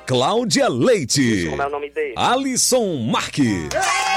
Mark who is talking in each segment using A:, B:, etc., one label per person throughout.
A: Cláudia Leite.
B: Como é o nome dele?
A: Alisson Marques.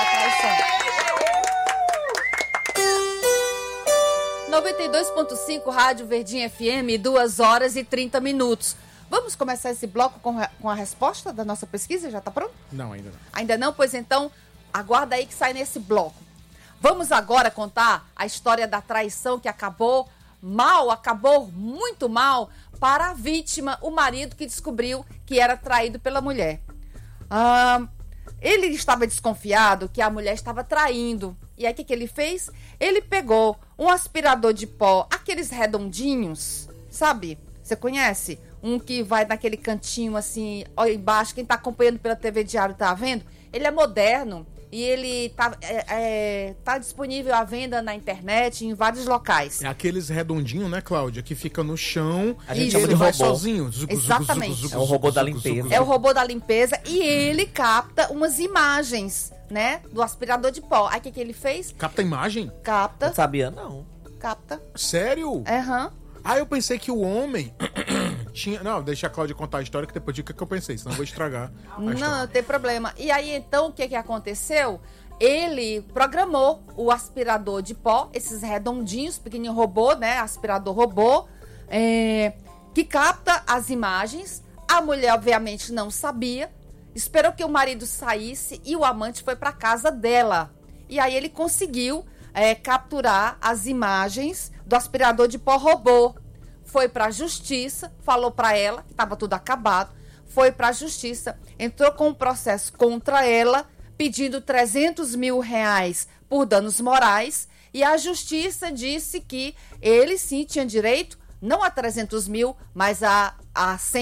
C: 92.5 Rádio Verdinha FM, 2h30. Vamos começar esse bloco com a resposta da nossa pesquisa? Já tá pronto?
D: Não, ainda não.
C: Ainda não? Pois então, aguarda aí que sai nesse bloco. Vamos agora contar a história da traição que acabou muito mal para a vítima, o marido que descobriu que era traído pela mulher. Ele estava desconfiado que a mulher estava traindo. E aí o que ele fez? Ele pegou um aspirador de pó, aqueles redondinhos, sabe? Você conhece? Um que vai naquele cantinho assim, ó, embaixo. Quem tá acompanhando pela TV Diário tá vendo? Ele é moderno e ele tá disponível à venda na internet em vários locais.
D: É aqueles redondinhos, né, Cláudia? Que fica no chão.
E: A gente
D: e
E: chama
D: ele
E: de
D: vai
E: robô.
D: sozinho.
C: Exatamente.
E: É o robô da limpeza.
C: É o robô da limpeza e ele capta umas imagens, né? Do aspirador de pó. Aí o que ele fez?
D: Capta a imagem?
C: Capta.
E: Não sabia, não.
C: Capta.
D: Sério?
C: Aham.
D: Eu pensei que o homem tinha... Não, deixa a Cláudia contar a história que depois diga o que eu pensei, senão eu vou estragar a
C: Não,
D: história.
C: não tem problema. E aí, então, o que aconteceu? Ele programou o aspirador de pó, esses redondinhos, pequenininho robô, né? Aspirador robô, que capta as imagens. A mulher, obviamente, não sabia. Esperou que o marido saísse e o amante foi para casa dela. E aí ele conseguiu capturar as imagens do aspirador de pó robô. Foi para a justiça, falou para ela que estava tudo acabado. Foi para a justiça, entrou com um processo contra ela, pedindo 300 mil reais por danos morais. E a justiça disse que ele sim tinha direito, não a 300 mil, mas a 100